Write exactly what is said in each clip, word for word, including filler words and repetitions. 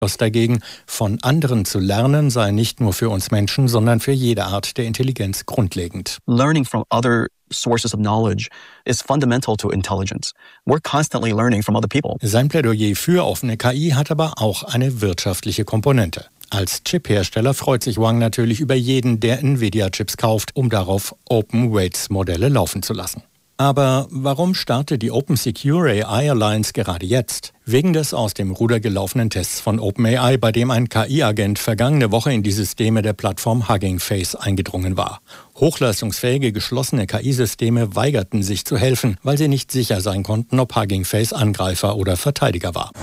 Dagegen, von anderen zu lernen, sei nicht nur für uns Menschen, sondern für jede Art der Intelligenz grundlegend. Learning from other sources of knowledge is fundamental to intelligence. We're constantly learning from other people. Sein Plädoyer für offene K I hat aber auch eine wirtschaftliche Komponente. Als Chip-Hersteller freut sich Wang natürlich über jeden, der Nvidia-Chips kauft, um darauf Open-Weights-Modelle laufen zu lassen. Aber warum startet die Open Secure A I Alliance gerade jetzt? Wegen des aus dem Ruder gelaufenen Tests von OpenAI, bei dem ein K I-Agent vergangene Woche in die Systeme der Plattform Hugging Face eingedrungen war. Hochleistungsfähige geschlossene K I-Systeme weigerten sich zu helfen, weil sie nicht sicher sein konnten, ob Hugging Face Angreifer oder Verteidiger war.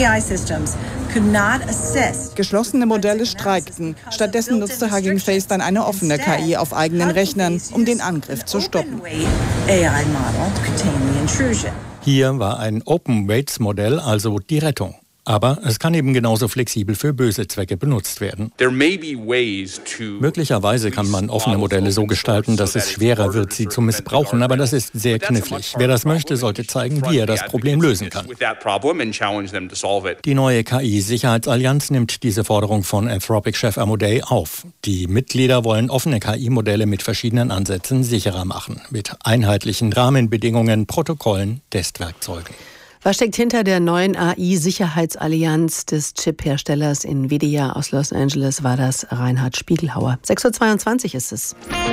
Geschlossene Modelle streikten. Stattdessen nutzte Hugging Face dann eine offene K I auf eigenen Rechnern, um den Angriff zu stoppen. Hier war ein Open-Weights-Modell also die Rettung. Aber es kann eben genauso flexibel für böse Zwecke benutzt werden. Möglicherweise kann man offene Modelle so gestalten, dass es schwerer wird, sie zu missbrauchen. Aber das ist sehr knifflig. Wer das möchte, sollte zeigen, wie er das Problem lösen kann. Die neue K I-Sicherheitsallianz nimmt diese Forderung von Anthropic-Chef Amodei auf. Die Mitglieder wollen offene K I-Modelle mit verschiedenen Ansätzen sicherer machen. Mit einheitlichen Rahmenbedingungen, Protokollen, Testwerkzeugen. Was steckt hinter der neuen A I-Sicherheitsallianz des Chip-Herstellers Nvidia aus Los Angeles, war das Reinhard Spiegelhauer. sechs Uhr zweiundzwanzig ist es.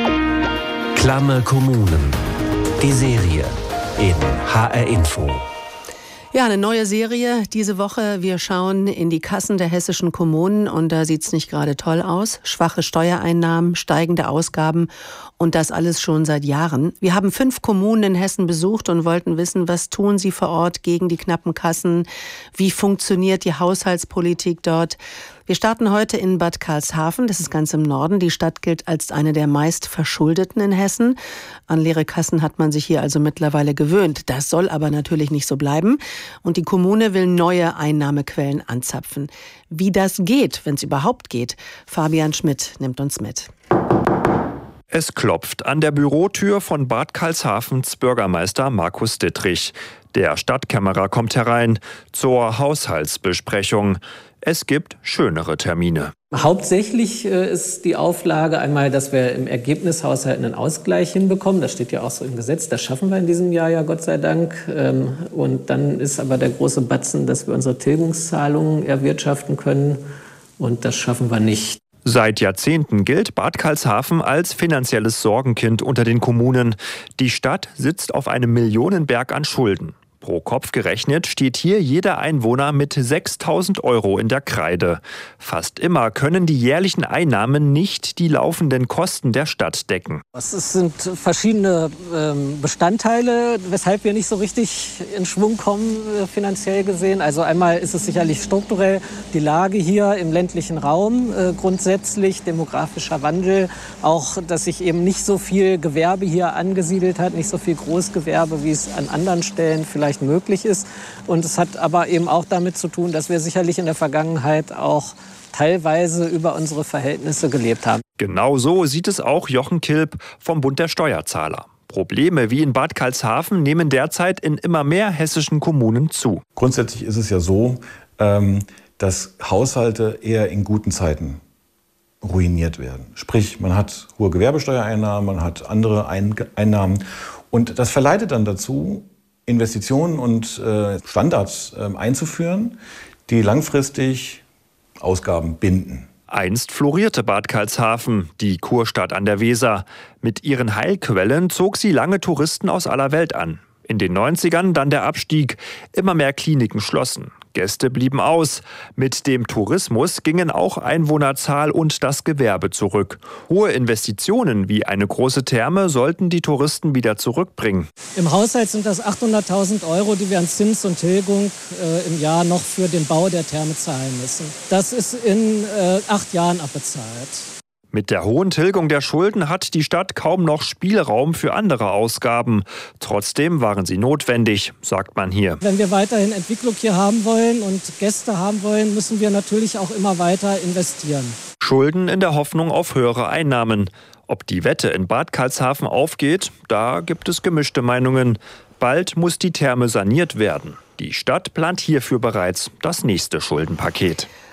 Klamme Kommunen. Die Serie in H R Info. Ja, eine neue Serie diese Woche. Wir schauen in die Kassen der hessischen Kommunen und da sieht's nicht gerade toll aus. Schwache Steuereinnahmen, steigende Ausgaben und das alles schon seit Jahren. Wir haben fünf Kommunen in Hessen besucht und wollten wissen, was tun sie vor Ort gegen die knappen Kassen? Wie funktioniert die Haushaltspolitik dort? Wir starten heute in Bad Karlshafen, das ist ganz im Norden. Die Stadt gilt als eine der meist Verschuldeten in Hessen. An leere Kassen hat man sich hier also mittlerweile gewöhnt. Das soll aber natürlich nicht so bleiben. Und die Kommune will neue Einnahmequellen anzapfen. Wie das geht, wenn es überhaupt geht, Fabian Schmidt nimmt uns mit. Es klopft an der Bürotür von Bad Karlshafens Bürgermeister Markus Dittrich. Der Stadtkämmerer kommt herein zur Haushaltsbesprechung. Es gibt schönere Termine. Hauptsächlich äh, ist die Auflage einmal, dass wir im Ergebnishaushalt einen Ausgleich hinbekommen. Das steht ja auch so im Gesetz. Das schaffen wir in diesem Jahr ja, Gott sei Dank. Ähm, und dann ist aber der große Batzen, dass wir unsere Tilgungszahlungen erwirtschaften können. Und das schaffen wir nicht. Seit Jahrzehnten gilt Bad Karlshafen als finanzielles Sorgenkind unter den Kommunen. Die Stadt sitzt auf einem Millionenberg an Schulden. Pro Kopf gerechnet steht hier jeder Einwohner mit sechstausend Euro in der Kreide. Fast immer können die jährlichen Einnahmen nicht die laufenden Kosten der Stadt decken. Es sind verschiedene ähm, Bestandteile, weshalb wir nicht so richtig in Schwung kommen, äh, finanziell gesehen. Also einmal ist es sicherlich strukturell die Lage hier im ländlichen Raum, äh, grundsätzlich demografischer Wandel. Auch, dass sich eben nicht so viel Gewerbe hier angesiedelt hat, nicht so viel Großgewerbe, wie es an anderen Stellen vielleicht möglich ist. Und es hat aber eben auch damit zu tun, dass wir sicherlich in der Vergangenheit auch teilweise über unsere Verhältnisse gelebt haben. Genau so sieht es auch Jochen Kilp vom Bund der Steuerzahler. Probleme wie in Bad Karlshafen nehmen derzeit in immer mehr hessischen Kommunen zu. Grundsätzlich ist es ja so, dass Haushalte eher in guten Zeiten ruiniert werden. Sprich, man hat hohe Gewerbesteuereinnahmen, man hat andere Einnahmen und das verleitet dann dazu, Investitionen und äh, Standards äh, einzuführen, die langfristig Ausgaben binden. Einst florierte Bad Karlshafen, die Kurstadt an der Weser. Mit ihren Heilquellen zog sie lange Touristen aus aller Welt an. In den neunzigern dann der Abstieg. Immer mehr Kliniken schlossen. Gäste blieben aus. Mit dem Tourismus gingen auch Einwohnerzahl und das Gewerbe zurück. Hohe Investitionen wie eine große Therme sollten die Touristen wieder zurückbringen. Im Haushalt sind das achthunderttausend Euro, die wir an Zins und Tilgung äh, im Jahr noch für den Bau der Therme zahlen müssen. Das ist in äh, acht Jahren abbezahlt. Mit der hohen Tilgung der Schulden hat die Stadt kaum noch Spielraum für andere Ausgaben. Trotzdem waren sie notwendig, sagt man hier. Wenn wir weiterhin Entwicklung hier haben wollen und Gäste haben wollen, müssen wir natürlich auch immer weiter investieren. Schulden in der Hoffnung auf höhere Einnahmen. Ob die Wette in Bad Karlshafen aufgeht, da gibt es gemischte Meinungen. Bald muss die Therme saniert werden. Die Stadt plant hierfür bereits das nächste Schuldenpaket.